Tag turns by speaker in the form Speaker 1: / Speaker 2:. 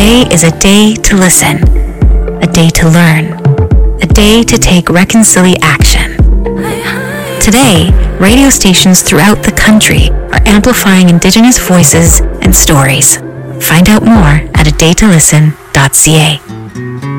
Speaker 1: Today is a day to listen, a day to learn, a day to take reconciliation action. Today, radio stations throughout the country are amplifying Indigenous voices and stories. Find out more at adaytolisten.ca.